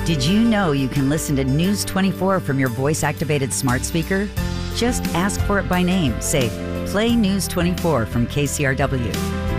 Did you know you can listen to News 24 from your voice-activated smart speaker? Just ask for it by name. Say, "Play News 24 from KCRW."